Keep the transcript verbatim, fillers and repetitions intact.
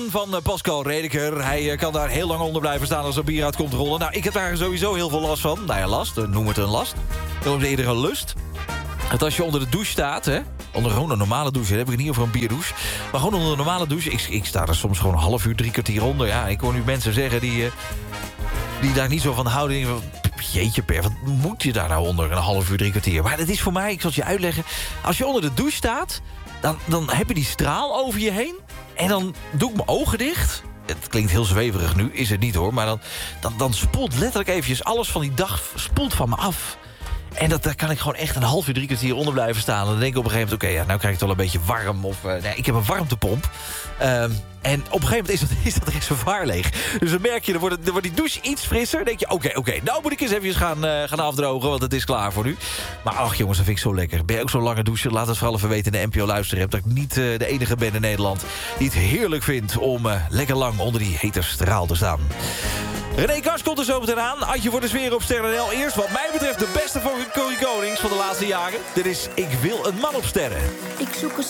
Van uh, Pascal Redeker. Hij uh, kan daar heel lang onder blijven staan als er bier uit komt rollen. Nou, ik heb daar sowieso heel veel last van. Nou ja, last, uh, noem het een last. Dan is eerder een lust. Dat als je onder de douche staat, hè, onder gewoon een normale douche, dan heb ik het niet over een bierdouche, maar gewoon onder een normale douche, ik, ik sta er soms gewoon een half uur, drie kwartier onder. Ja, ik hoor nu mensen zeggen die, uh, die daar niet zo van houden. Die van, jeetje per, wat moet je daar nou onder een half uur, drie kwartier? Maar dat is voor mij, ik zal het je uitleggen, als je onder de douche staat, dan, dan heb je die straal over je heen en dan doe ik mijn ogen dicht. Het klinkt heel zweverig nu, is het niet hoor, maar dan, dan, dan spoelt letterlijk eventjes alles van die dag spoelt van me af. En dat, daar kan ik gewoon echt een half uur, drie kwartier onder blijven staan. En dan denk ik op een gegeven moment, oké, okay, ja, nou krijg ik het wel een beetje warm. Of, uh, nee, ik heb een warmtepomp. Um, en op een gegeven moment is dat, is dat reservoir leeg. Dus dan merk je, dan wordt, het, dan wordt die douche iets frisser. Dan denk je, oké, okay, oké, okay, nou moet ik eens even gaan, uh, gaan afdrogen, want het is klaar voor nu. Maar ach jongens, dat vind ik zo lekker. Ben je ook zo lange douchen? Laat het vooral even weten in de N P O luisteren. Dat ik niet uh, de enige ben in Nederland die het heerlijk vindt om uh, lekker lang onder die hete straal te staan. René Kars komt er zo meteen aan. Adje voor de sfeer op Sterren N L. Eerst wat mij betreft de beste van Corrie Konings van de laatste jaren. Dit is Ik wil een man op sterren. Ik zoek een